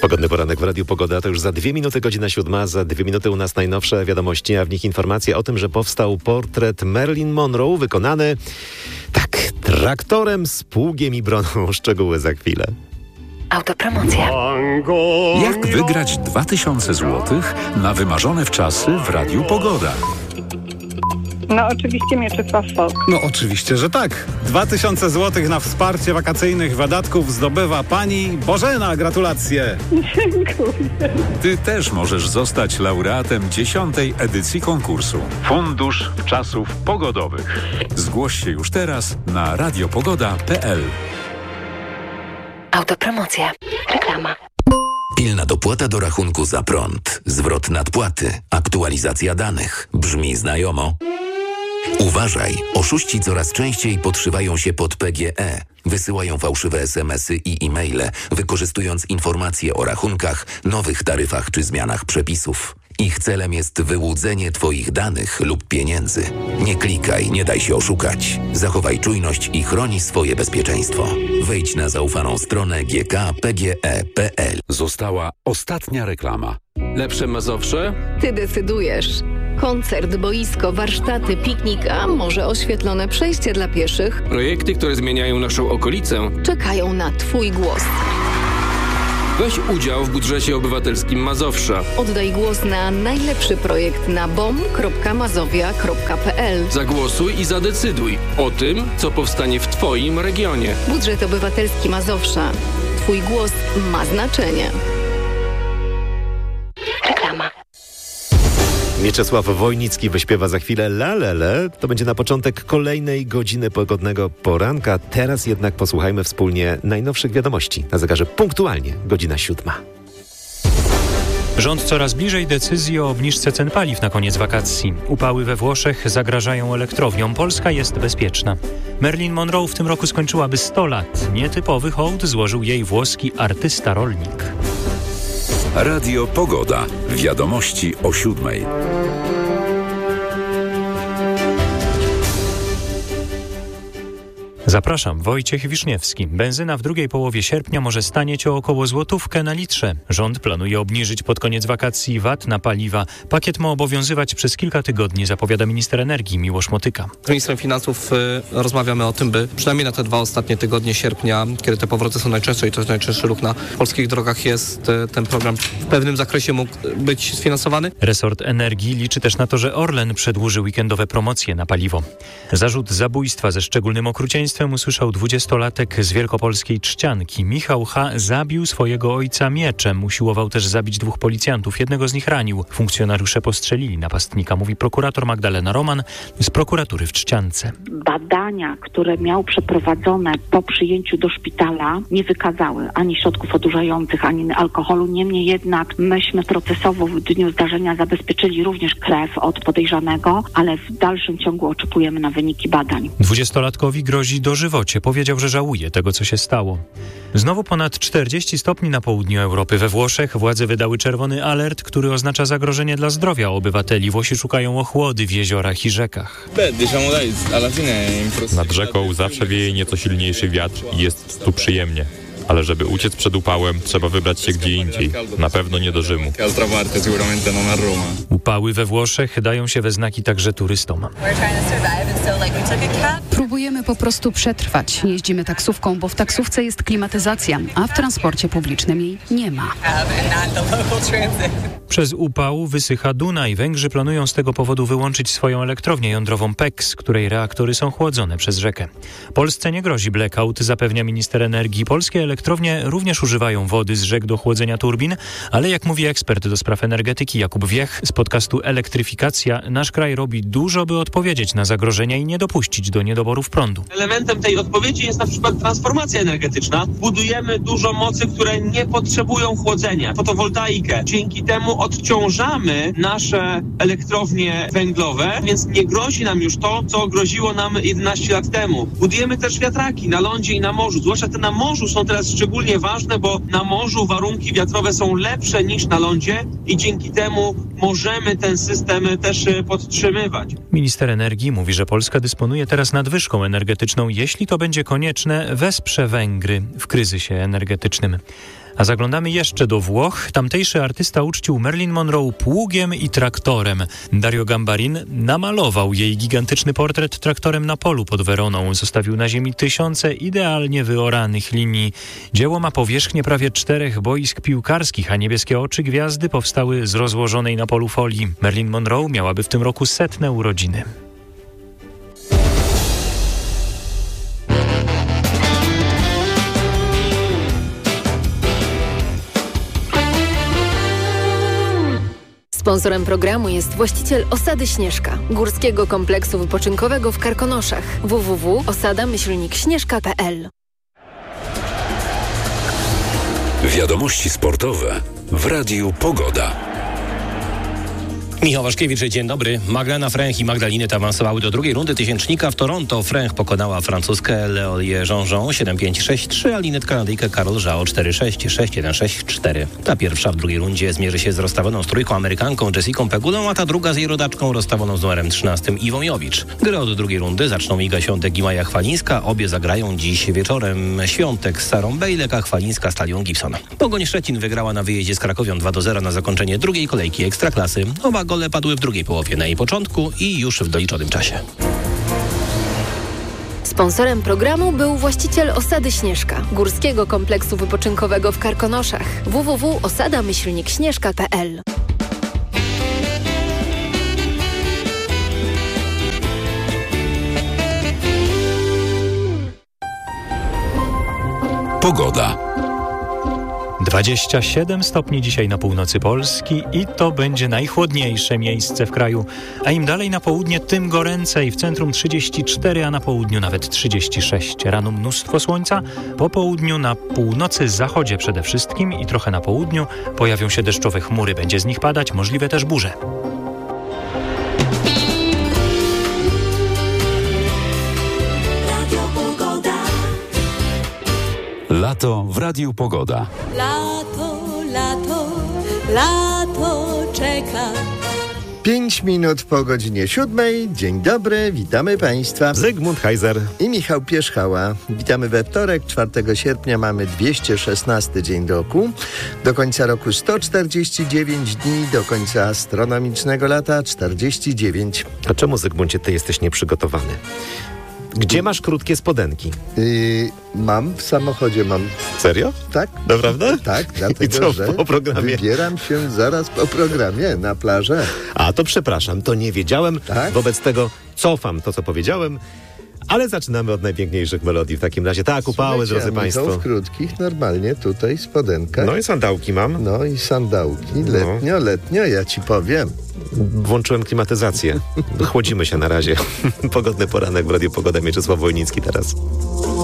Pogodny poranek w Radiu Pogoda to już za 2 minuty godzina 7, za 2 minuty u nas najnowsze wiadomości, a w nich informacje o tym, że powstał portret Marilyn Monroe wykonany traktorem z pługiem i broną. Szczegóły za chwilę. Autopromocja. Jak wygrać 2000 zł na wymarzone wczasy w Radiu Pogoda? No oczywiście Mieczysław Folk. No oczywiście, że tak. 2000 zł na wsparcie wakacyjnych wydatków zdobywa pani Bożena. Gratulacje. Dziękuję. Ty też możesz zostać laureatem 10. edycji konkursu. Fundusz Wczasów Pogodowych. Zgłoś się już teraz na radiopogoda.pl. Autopromocja. Reklama. Pilna dopłata do rachunku za prąd, zwrot nadpłaty, aktualizacja danych. Brzmi znajomo? Uważaj, oszuści coraz częściej podszywają się pod PGE. Wysyłają fałszywe SMS-y i e-maile, wykorzystując informacje o rachunkach, nowych taryfach czy zmianach przepisów. Ich celem jest wyłudzenie Twoich danych lub pieniędzy. Nie klikaj, nie daj się oszukać. Zachowaj czujność i chroni swoje bezpieczeństwo. Wejdź na zaufaną stronę gkpge.pl. Została ostatnia reklama. Lepsze Mazowsze? Ty decydujesz. Koncert, boisko, warsztaty, piknik, a może oświetlone przejście dla pieszych? Projekty, które zmieniają naszą okolicę. Czekają na Twój głos. Weź udział w budżecie obywatelskim Mazowsza. Oddaj głos na najlepszy projekt na bom.mazowia.pl. Zagłosuj i zadecyduj o tym, co powstanie w Twoim regionie. Budżet obywatelski Mazowsza. Twój głos ma znaczenie. Reklama. Mieczysław Wojnicki wyśpiewa za chwilę La Lele. To będzie na początek kolejnej godziny pogodnego poranka. Teraz jednak posłuchajmy wspólnie najnowszych wiadomości. Na zegarze punktualnie godzina 7. Rząd coraz bliżej decyzji o obniżce cen paliw na koniec wakacji. Upały we Włoszech zagrażają elektrowniom. Polska jest bezpieczna. Marilyn Monroe w tym roku skończyłaby 100 lat. Nietypowy hołd złożył jej włoski artysta-rolnik. Radio Pogoda. Wiadomości o 7. Zapraszam, Wojciech Wiszniewski. Benzyna w drugiej połowie sierpnia może stanieć o około złotówkę na litrze. Rząd planuje obniżyć pod koniec wakacji VAT na paliwa. Pakiet ma obowiązywać przez kilka tygodni, zapowiada minister energii Miłosz Motyka. Z ministrem finansów rozmawiamy o tym, by przynajmniej na te 2 ostatnie tygodnie sierpnia, kiedy te powroty są najczęstsze i to jest najczęstszy ruch na polskich drogach, jest ten program w pewnym zakresie mógł być sfinansowany. Resort energii liczy też na to, że Orlen przedłuży weekendowe promocje na paliwo. Zarzut zabójstwa ze szczególnym okrucieństwem usłyszał 20-latek z wielkopolskiej Trzcianki. Michał H. zabił swojego ojca mieczem. Usiłował też zabić 2 policjantów. Jednego z nich ranił. Funkcjonariusze postrzelili napastnika, mówi prokurator Magdalena Roman z prokuratury w Trzciance. Badania, które miał przeprowadzone po przyjęciu do szpitala, nie wykazały ani środków odurzających, ani alkoholu. Niemniej jednak myśmy procesowo w dniu zdarzenia zabezpieczyli również krew od podejrzanego, ale w dalszym ciągu oczekujemy na wyniki badań. 20-latkowi grozi dożywocie. Powiedział, że żałuje tego, co się stało. Znowu ponad 40 stopni na południu Europy. We Włoszech władze wydały czerwony alert, który oznacza zagrożenie dla zdrowia obywateli. Włosi szukają ochłody w jeziorach i rzekach. Nad rzeką zawsze wieje nieco silniejszy wiatr i jest tu przyjemnie. Ale żeby uciec przed upałem, trzeba wybrać się gdzie indziej. Na pewno nie do Rzymu. Upały we Włoszech dają się we znaki także turystom. Próbujemy po prostu przetrwać. Jeździmy taksówką, bo w taksówce jest klimatyzacja, a w transporcie publicznym jej nie ma. Przez upał wysycha Dunaj. Węgrzy planują z tego powodu wyłączyć swoją elektrownię jądrową PEX, której reaktory są chłodzone przez rzekę. Polsce nie grozi blackout, zapewnia minister energii. Polskie elektrownie również używają wody z rzek do chłodzenia turbin, ale jak mówi ekspert do spraw energetyki Jakub Wiech z podcastu Elektryfikacja, nasz kraj robi dużo, by odpowiedzieć na zagrożenia i nie dopuścić do niedoborów prądu. Elementem tej odpowiedzi jest na przykład transformacja energetyczna. Budujemy dużo mocy, które nie potrzebują chłodzenia, fotowoltaikę. Dzięki temu odciążamy nasze elektrownie węglowe, więc nie grozi nam już to, co groziło nam 11 lat temu. Budujemy też wiatraki na lądzie i na morzu, zwłaszcza te na morzu są teraz jest szczególnie ważne, bo na morzu warunki wiatrowe są lepsze niż na lądzie i dzięki temu możemy ten system też podtrzymywać. Minister energii mówi, że Polska dysponuje teraz nadwyżką energetyczną. Jeśli to będzie konieczne, wesprze Węgry w kryzysie energetycznym. A zaglądamy jeszcze do Włoch. Tamtejszy artysta uczcił Marilyn Monroe pługiem i traktorem. Dario Gambarin namalował jej gigantyczny portret traktorem na polu pod Weroną. Zostawił na ziemi tysiące idealnie wyoranych linii. Dzieło ma powierzchnię prawie 4 boisk piłkarskich, a niebieskie oczy gwiazdy powstały z rozłożonej na polu folii. Marilyn Monroe miałaby w tym roku 100. urodziny. Sponsorem programu jest właściciel Osady Śnieżka, górskiego kompleksu wypoczynkowego w Karkonoszach. www.osada-śnieżka.pl. Wiadomości sportowe w Radiu Pogoda. Michał Waszkiewicz, dzień dobry. Magdalena Fręch i Magdalinet awansowały do drugiej rundy tysięcznika. W Toronto Fręch pokonała francuskę Leolie Jean-Jean 7-5-6-3, a Linet Kanadyjkę Carol Zhao 4-6, 6-1, 6-4. Ta pierwsza w drugiej rundzie zmierzy się z rozstawioną z trójką Amerykanką Jessicą Pegulą, a ta druga z jej rodaczką rozstawioną z numerem 13 Iwą Jowicz. Gry od drugiej rundy zaczną Iga Świątek i Maja Chwalińska. Obie zagrają dziś wieczorem. Świątek z Sarą Bejlek, a Chwalińska z Talią Gibson. Pogoń Szczecin wygrała na wyjeździe z Krakowią 2-0 na zakończenie drugiej kolejki Ekstraklasy. Oba gole padły w drugiej połowie na jej początku i już w doliczonym czasie. Sponsorem programu był właściciel Osady Śnieżka, górskiego kompleksu wypoczynkowego w Karkonoszach. www.osada-śnieżka.pl. Pogoda. 27 stopni dzisiaj na północy Polski i to będzie najchłodniejsze miejsce w kraju. A im dalej na południe, tym goręcej. W centrum 34, a na południu nawet 36. Rano mnóstwo słońca, po południu na północy, zachodzie przede wszystkim i trochę na południu pojawią się deszczowe chmury. Będzie z nich padać, możliwe też burze. Lato w Radiu Pogoda. Lato, lato, lato czeka. 5 minut po godzinie 7. Dzień dobry, witamy Państwa. Zygmunt Heiser i Michał Pierzchała. Witamy we wtorek, 4 sierpnia mamy 216 dzień roku. Do końca roku 149 dni, do końca astronomicznego lata 49. A czemu, Zygmuncie, ty jesteś nieprzygotowany? Gdzie masz krótkie spodenki? Mam, w samochodzie mam. Serio? Tak. Naprawdę? Tak, dlatego, I co, że po programie? Wybieram się zaraz po programie na plażę. A, to przepraszam, to nie wiedziałem. Tak? Wobec tego cofam to, co powiedziałem. Ale zaczynamy od najpiękniejszych melodii w takim razie. Tak, upały, drodzy Państwo. W krótkich, normalnie tutaj spodenkach. No i sandałki mam. No i sandałki. Letnio, ja ci powiem. Włączyłem klimatyzację. Chłodzimy się na razie. Pogodny poranek w Radiu Pogoda. Mieczysław Wojnicki teraz.